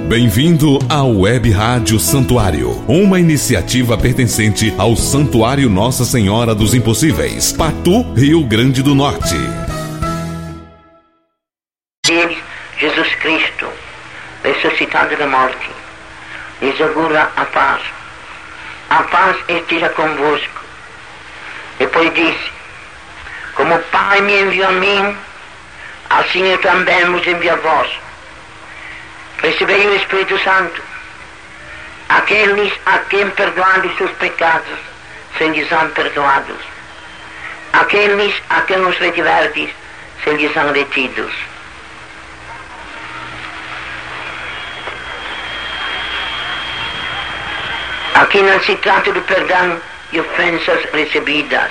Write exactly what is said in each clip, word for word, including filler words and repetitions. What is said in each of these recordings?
Bem-vindo ao Web Rádio Santuário, uma iniciativa pertencente ao Santuário Nossa Senhora dos Impossíveis, Patu, Rio Grande do Norte. Ele, Jesus Cristo, ressuscitado da morte, lhes augura a paz. A paz esteja convosco. Depois disse: como o Pai me enviou a mim, assim eu também vos envio a vós. Recebei o Espírito Santo. Aqueles a quem perdoardes seus pecados, se lhes são perdoados. Aqueles a quem os retiverdes, se lhes são retidos. Aqui não se trata do perdão de ofensas recebidas.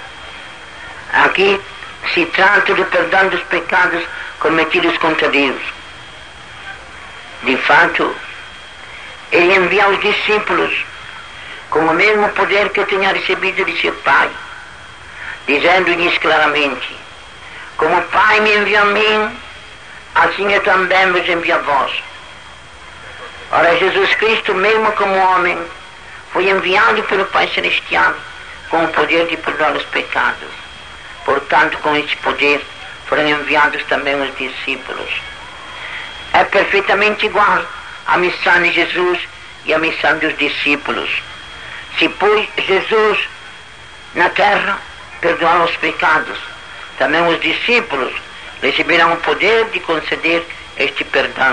Aqui se trata do perdão dos pecados cometidos contra Deus. De fato, ele envia os discípulos com o mesmo poder que tinha recebido de seu Pai, dizendo-lhes claramente: como o Pai me enviou a mim, assim eu também vos envio a vós. Ora, Jesus Cristo, mesmo como homem, foi enviado pelo Pai Celestial com o poder de perdoar os pecados. Portanto, com este poder foram enviados também os discípulos. É perfeitamente igual à missão de Jesus e à missão dos discípulos. Se, pois, Jesus na terra perdoar os pecados, também os discípulos receberão o poder de conceder este perdão.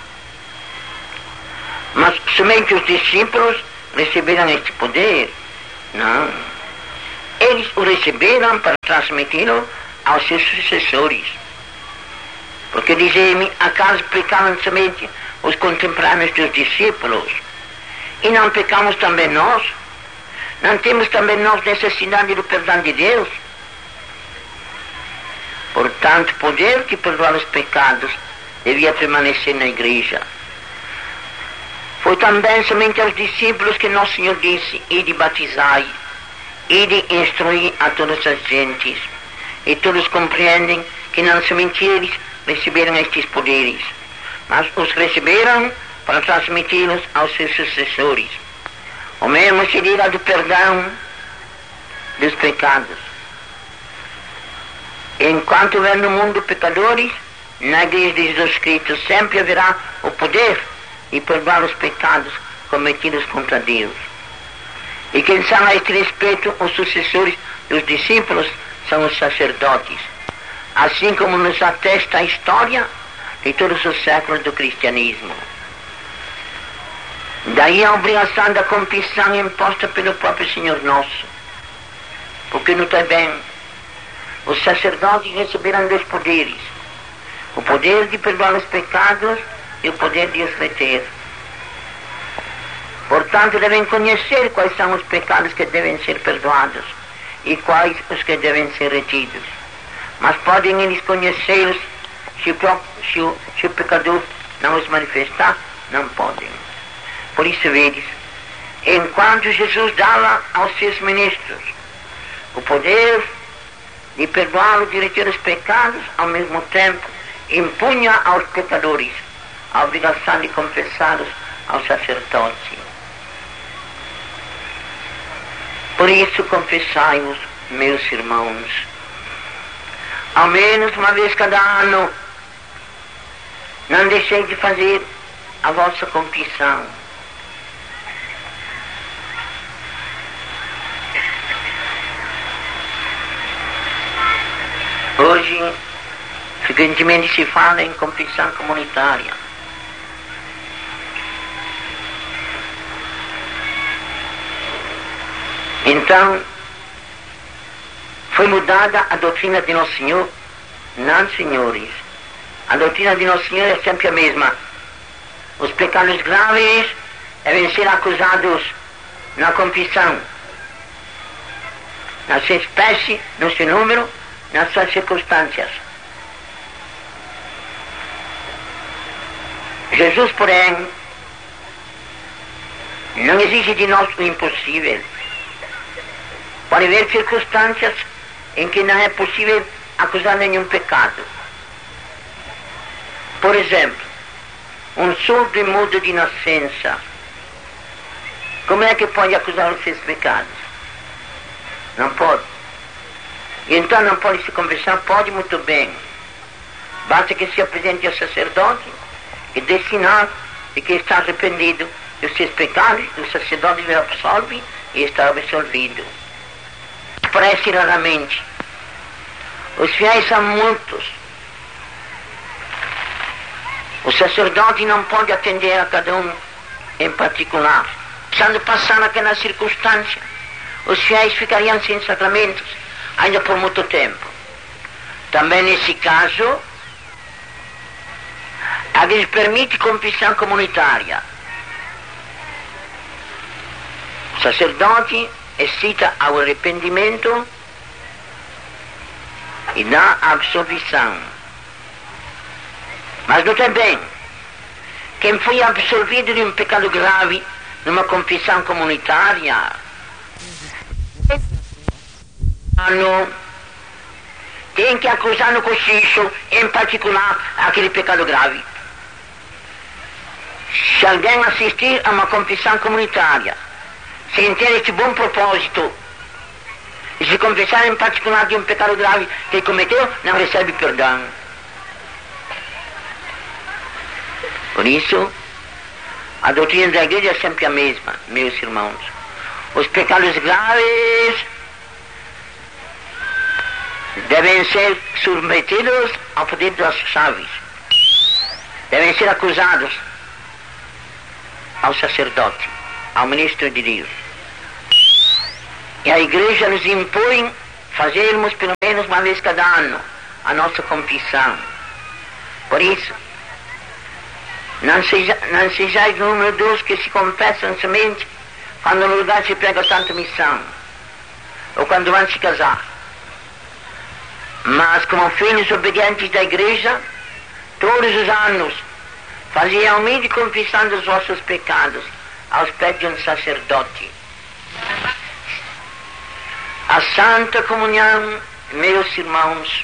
Mas somente os discípulos receberam este poder? Não. Eles o receberam para transmiti-lo aos seus sucessores. Porque dizem-me, acaso pecavam somente os contemporâneos dos discípulos? E não pecamos também nós? Não temos também nós necessidade do perdão de Deus? Portanto, o poder de perdoar os pecados devia permanecer na igreja. Foi também somente aos discípulos que Nosso Senhor disse: ide batizai, ide instruir a todas as gentes. E todos compreendem que não somente eles receberam estes poderes, mas os receberam para transmiti-los aos seus sucessores. O mesmo se dirá do perdão dos pecados. Enquanto houver no mundo pecadores, na igreja de Jesus Cristo sempre haverá o poder de perdoar os pecados cometidos contra Deus. E quem são a este respeito os sucessores dos discípulos são os sacerdotes, assim como nos atesta a história de todos os séculos do cristianismo. Daí a obrigação da confissão imposta pelo próprio Senhor Nosso. Porque notai bem, os sacerdotes receberam dois poderes: o poder de perdoar os pecados e o poder de os reter. Portanto, devem conhecer quais são os pecados que devem ser perdoados e quais os que devem ser retidos. Mas podem eles conhecê-los se, se, o, se o pecador não os manifestar? Não podem. Por isso, vedes, enquanto Jesus dava aos seus ministros o poder de perdoá-los, de reter os pecados, ao mesmo tempo impunha aos pecadores a obrigação de confessá-los ao sacerdote. Por isso, confessai-vos, meus irmãos, ao menos uma vez cada ano. Não deixeis de fazer a vossa confissão. Hoje, frequentemente se fala em confissão comunitária. Então, foi mudada a doutrina de Nosso Senhor? Não, senhores. A doutrina de Nosso Senhor é sempre a mesma. Os pecados graves devem ser acusados na confissão, na sua espécie, no seu número, nas suas circunstâncias. Jesus, porém, não exige de nós o impossível. Pode haver circunstâncias em que não é possível acusar nenhum pecado. Por exemplo, um surdo e mudo de nascença, como é que pode acusar os seus pecados? Não pode. E então não pode se confessar? Pode muito bem. Basta que se apresente ao sacerdote e dê sinal de que está arrependido dos seus pecados, o sacerdote lhe absolve e está absolvido. Parece raramente. Os fiéis são muitos. O sacerdote não pode atender a cada um em particular. Quando passar aquela circunstância, os fiéis ficariam sem sacramentos, ainda por muito tempo. Também nesse caso, a lhes permite confissão comunitária. O sacerdote excita ao arrependimento e dá a absolvição. Mas notem bem, quem foi absolvido de um pecado grave numa confissão comunitária, tem que acusar no cochicho, em particular, aquele pecado grave. Se alguém assistir a uma confissão comunitária, sem ter este bom propósito, e se confessar em particular de um pecado grave que cometeu, não recebe perdão. Por isso, a doutrina da igreja é sempre a mesma, meus irmãos. Os pecados graves devem ser submetidos ao poder das chaves. Devem ser acusados ao sacerdote, ao ministro de Deus. E a igreja nos impõe fazermos pelo menos uma vez cada ano a nossa confissão. Por isso, não, seja, não sejais número dos que se confessam somente quando no lugar se prega Santa Missão, ou quando vão se casar. Mas como filhos obedientes da igreja, todos os anos, faziam humilde confissão dos vossos pecados aos pés de um sacerdote. A Santa Comunhão, meus irmãos,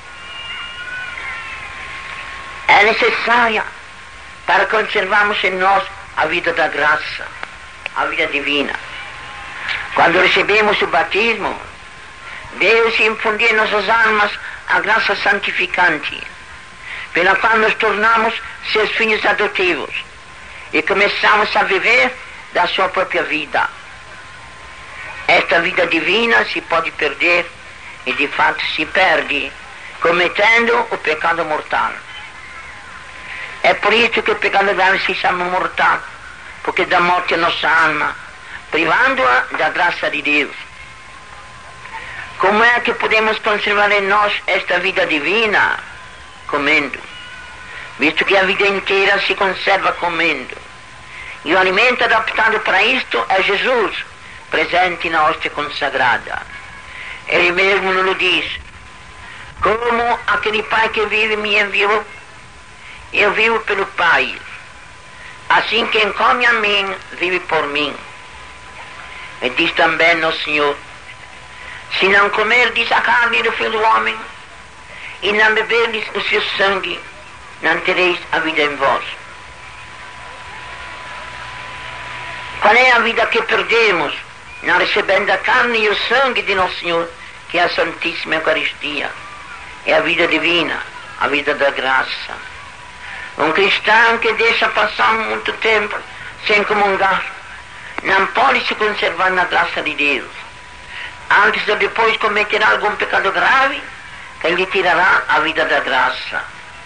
é necessária para conservarmos em nós a vida da graça, a vida divina. Quando recebemos o batismo, Deus infundiu em nossas almas a graça santificante, pela qual nos tornamos seus filhos adotivos e começamos a viver da sua própria vida. Esta vida divina se pode perder, e de fato se perde, cometendo o pecado mortal. É por isso que o pecado grave se chama mortal, porque dá morte à nossa alma, privando-a da graça de Deus. Como é que podemos conservar em nós esta vida divina? Comendo. Visto que a vida inteira se conserva comendo. E o alimento adaptado para isto é Jesus, presente na hóstia consagrada. Ele mesmo nos diz: como aquele Pai que vive me enviou, eu vivo pelo Pai. Assim quem come a mim, vive por mim. E diz também no Senhor: se não comerdes a carne do Filho do Homem, e não beberdes o seu sangue, não tereis a vida em vós. Qual é a vida que perdemos, não recebendo a carne e o sangue de Nosso Senhor, que é a Santíssima Eucaristia? É a vida divina, a vida da graça. Um cristão que deixa passar muito tempo sem comungar, não pode se conservar na graça de Deus. Antes ou depois cometerá algum pecado grave, que lhe tirará a vida da graça.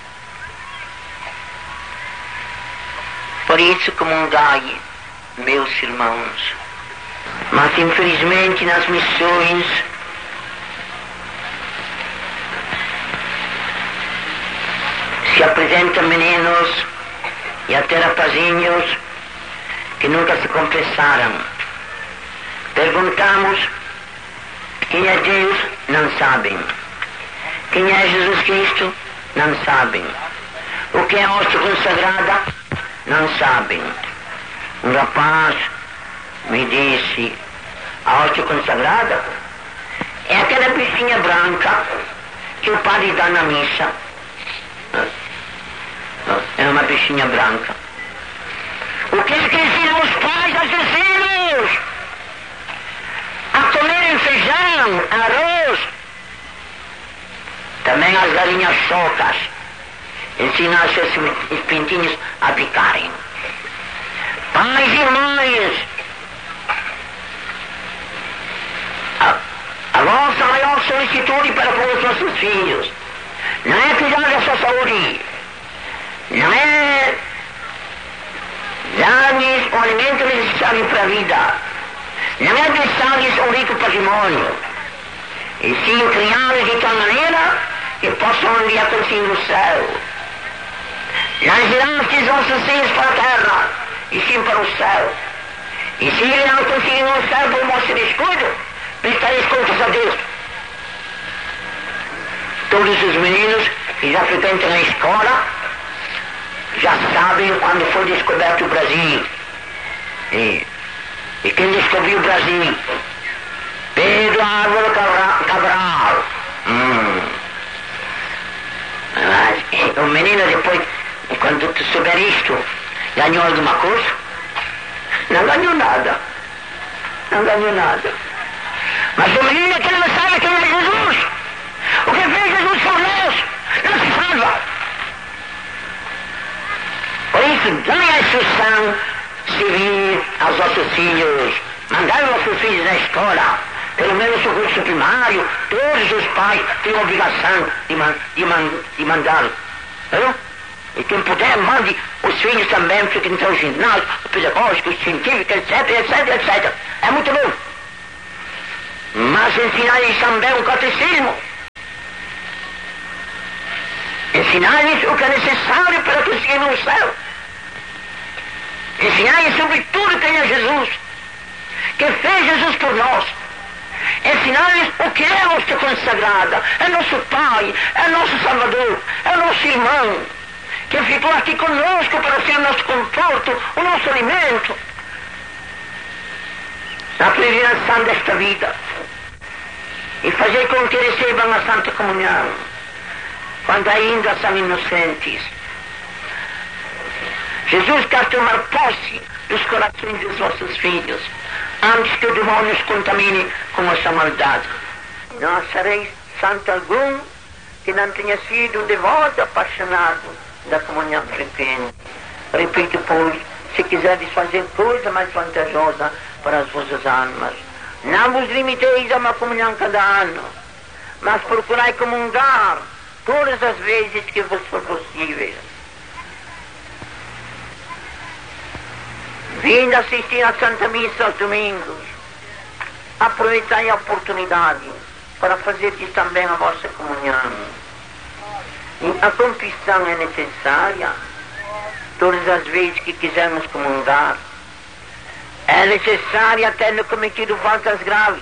Por isso comungai, meus irmãos. Mas infelizmente nas missões se apresentam meninos e até rapazinhos que nunca se confessaram. Perguntamos: quem é Deus? Não sabem. Quem é Jesus Cristo? Não sabem. O que é a hóstia consagrada? Não sabem. Um rapaz me disse: a hóstia consagrada é aquela bichinha branca que o padre dá na missa. É uma bichinha branca. O que é que ensinam os pais aos seus filhos? A comerem feijão, arroz. Também as galinhas soltas. Ensinar os seus pintinhos a picarem. Pais e mães, a, a vossa maior solicitude para com os nossos filhos não é cuidar da sua saúde, não é dar-lhes o alimento necessário para a vida, não é deixar-lhes um rico patrimônio, e sim criá-los de tal maneira que possam um dia conseguir o céu. Não girastes vossos filhos para a terra, e sim para o céu. E se ele não conseguir o céu por vosso descuido, prestareis contas a Deus. Todos os meninos que já frequentam a escola já sabem quando foi descoberto o Brasil. E, e quem descobriu o Brasil? Pedro Álvaro Cabral. Hum. Mas o menino depois, quando tu souber isto, ganhou alguma coisa? Não ganhou nada. Não ganhou nada. Mas o menino que não sabe quem é Jesus, o que fez Jesus por nós, não se salva. Por isso, dai a instrução civil aos vossos filhos. Mandai os vossos filhos na escola. Pelo menos o curso primário, todos os pais têm a obrigação de, man, de, man, de mandar. Não? E quem puder, mande os filhos também frequentar o ginásio, o pedagógico, o científico, etc, etc, etcétera. É muito bom. Mas ensinar-lhes também o catecismo. Ensinar-lhes o que é necessário para conseguir o céu. Ensinar-lhes sobre tudo quem é Jesus. Que fez Jesus por nós. Ensinar-lhes o que é nossa consagrada. É nosso Pai, é nosso Salvador, é nosso irmão. Que ficou aqui conosco para ser o nosso conforto, o nosso alimento. A peregrinação desta vida. E fazer com que recebam a Santa Comunhão, quando ainda são inocentes. Jesus quer tomar posse dos corações dos vossos filhos, antes que o demônio os contamine com essa maldade. Não sereis santo algum que não tenha sido um devoto apaixonado da comunhão frequente. Repito, pois, se quiserdes fazer coisa mais vantajosa para as vossas almas, não vos limiteis a uma comunhão cada ano, mas procurai comungar todas as vezes que vos for possível. Vindo assistir à Santa Missa aos domingos, aproveitai a oportunidade para fazerdes também a vossa comunhão. E a confissão é necessária todas as vezes que quisermos comungar. É necessária tendo cometido faltas graves.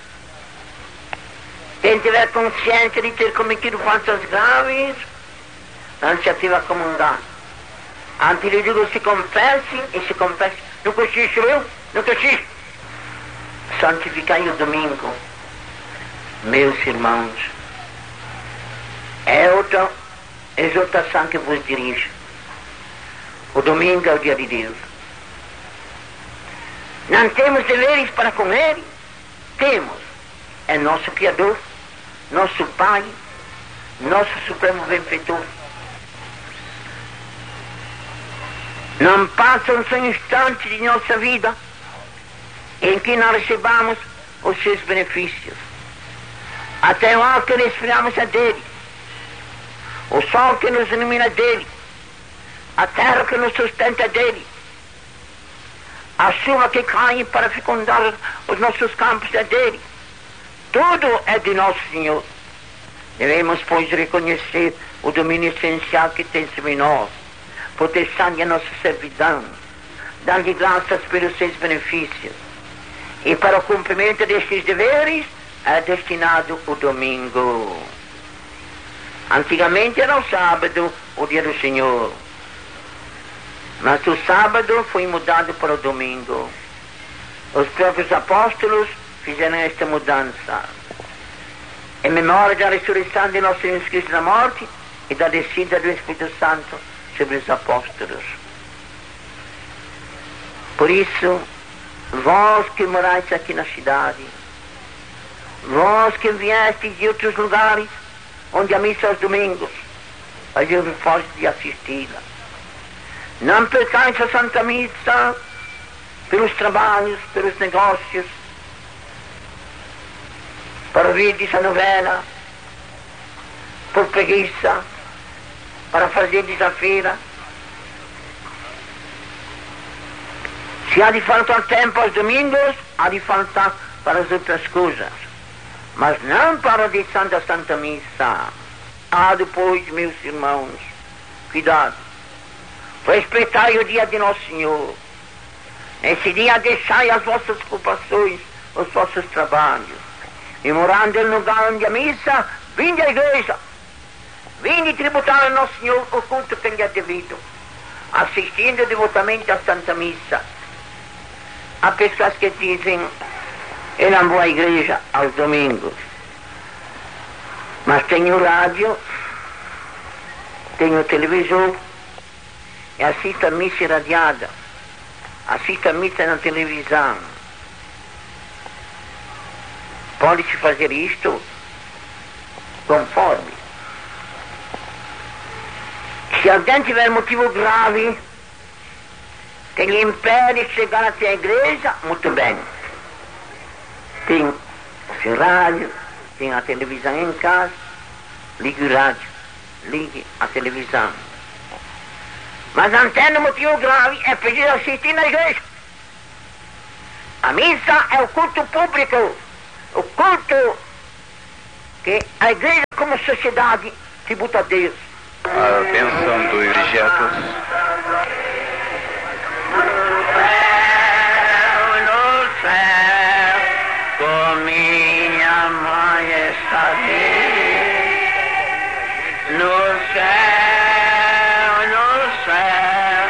Quem tiver consciência de ter cometido faltas graves, não se ativa a comungar. Antes lhe digo, se confesse e se confesse. No cochicho, viu? No cochicho. Santificai o domingo. Meus irmãos, é outra exortação que vos dirijo. O domingo é o dia de Deus. Não temos deveres para com Ele? Temos. É nosso Criador, nosso Pai, nosso Supremo Benfeitor. Não passam um instante de nossa vida em que não recebamos os seus benefícios. Até o ar que respiramos é dele, o sol que nos ilumina é dele, a terra que nos sustenta é dele, a chuva que cai para fecundar os nossos campos é dele. Tudo é de nosso Senhor. Devemos, pois, reconhecer o domínio essencial que tem sobre nós, proteção a nossa servidão, dando graças pelos seus benefícios. E para o cumprimento destes deveres é destinado o domingo. Antigamente era o sábado, o dia do Senhor. Mas o sábado foi mudado para o domingo. Os próprios apóstolos fizeram esta mudança. Em memória da ressurreição de nosso Senhor Cristo da morte e da descida do Espírito Santo sobre os apóstolos. Por isso, vós que morais aqui na cidade, vós que viestes de outros lugares, onde a missa aos domingos, fazei-vos forte de assisti-la. Não percais a Santa Missa pelos trabalhos, pelos negócios, para ouvir a novela, por preguiça, para fazer a feira. Se há de faltar tempo aos domingos, há de faltar para as outras coisas, mas não para a audição da Santa Missa. Ah, depois, meus irmãos, cuidado, respeitai o dia de Nosso Senhor. Nesse dia deixai as vossas ocupações, os vossos trabalhos, e morando no lugar onde a missa, vinde à igreja, vinde tributar a Nosso Senhor o culto que lhe é devido, assistindo devotamente à Santa Missa. Há pessoas que dizem, eu não vou à igreja aos domingos, mas tenho rádio, tenho televisor, e assisto a missa irradiada, assisto a missa na televisão. Pode-se fazer isto conforme. Se alguém tiver motivo grave que lhe impede chegar até a igreja, muito bem. Tem o seu rádio, tem a televisão em casa, ligue o rádio, ligue a televisão. Mas não tendo motivo grave, é preciso assistir na igreja. A missa é o culto público, o culto que a igreja como sociedade tributa a Deus. A bênção dos dirigetos. No céu, com minha majestade, no céu, no céu,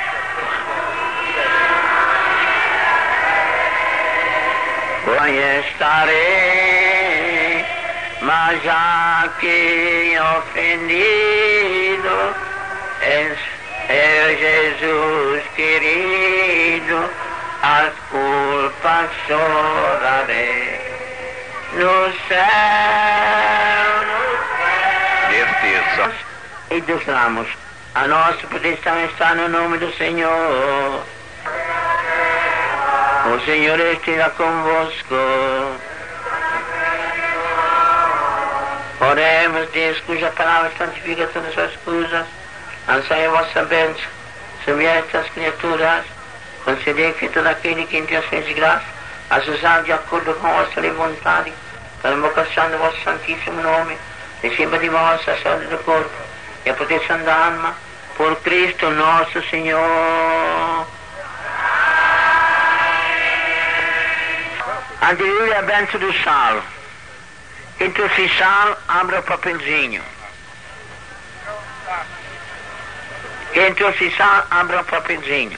eu estarei, mas já que ofendido, é, é Jesus querido, as culpas chorarei. No céu, no céu, e dos ramos, a nossa proteção está no nome do Senhor. O Senhor esteja convosco. Oremos, Deus, cuja palavra santifica todas as coisas. Lançai a vossa bênção sobre estas criaturas. Concedei que todo aquele que em Deus fez de graça, as usar de acordo com a vossa vontade, para a invocação do vosso santíssimo nome, receba de vós a saúde do corpo e a proteção da alma, por Cristo nosso Senhor. Aleluia, a bênção do sal. Quem trouxe sal, abra o papelzinho. Quem trouxe sal, abra o papelzinho.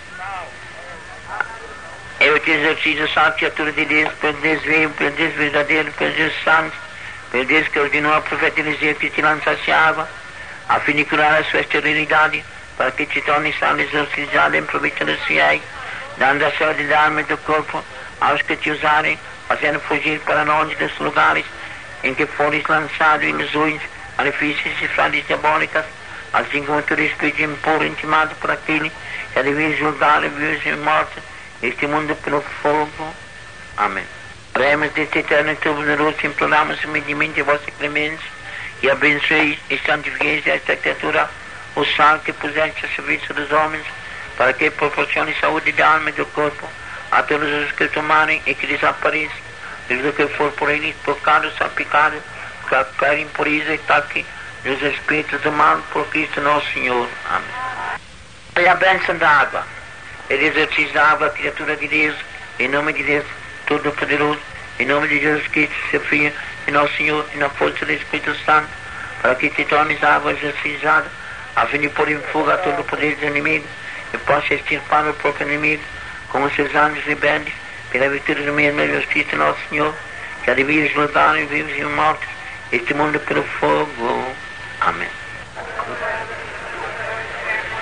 Eu te exercito sal, criatura de Deus, pelo Deus vivo, pelo Deus verdadeiro, pelo Deus santo, pelo Deus que ordenou a profeta Eliseu que te lançasse água, a fim de curar a sua esterilidade, para que te torne sal exorcizado em proveito dos fiéis, dando a saúde da alma e do corpo aos que te usarem, fazendo fugir para longe dos lugares em que fores lançado ilusões, artifícios e frases diabólicas, assim como todo espírito impuro intimado por aquele que a devia julgar vivos e mortos, este mundo pelo fogo. Amém. Oremos deste eterno e todo-poderoso, imploramos humildemente a vossa clemência, e abençoeis e santifiqueis esta criatura, o sal que puseste a serviço dos homens, para que proporcione saúde da alma e do corpo a todos os que tomarem e que desapareçam, tudo que for por eles tocado, salpicado, qualquer impureza e ataque dos espíritos do mal, por Cristo nosso Senhor. Amém. E a bênção da água, ele exercício da água, criatura de Deus, em nome de Deus Todo-Poderoso, em nome de Jesus Cristo, seu Filho, e nosso Senhor, e na força do Espírito Santo, para que te tornes água exorcizada, a fim de pôr em fuga todo o poder dos inimigos, e possa extirpar o próprio inimigo, com os seus anjos rebeldes, pela virtude do mesmo Jesus Cristo, nosso Senhor, que alivia os lugares vivos e mortos, este mundo pelo fogo. Amém.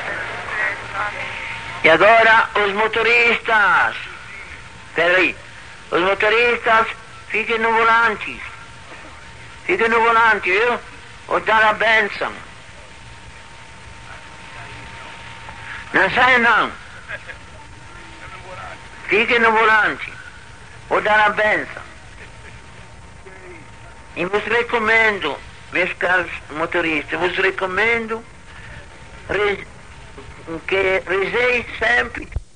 E agora os motoristas. Peraí. Os motoristas fiquem no volante. Fiquem no volante, viu? Vou dar a bênção. Não sai não. Fiquem no volante. Vou dar a bênção. E vos recomendo, meus caros motoristas, vos recomendo que rezeis sempre